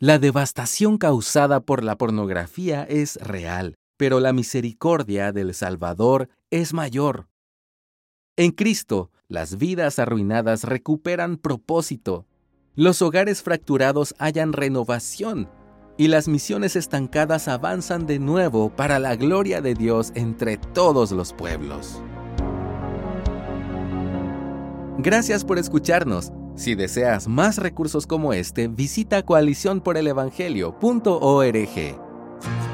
La devastación causada por la pornografía es real, pero la misericordia del Salvador es mayor. En Cristo, las vidas arruinadas recuperan propósito, los hogares fracturados hallan renovación y las misiones estancadas avanzan de nuevo para la gloria de Dios entre todos los pueblos. Gracias por escucharnos. Si deseas más recursos como este, visita coaliciónporelevangelio.org.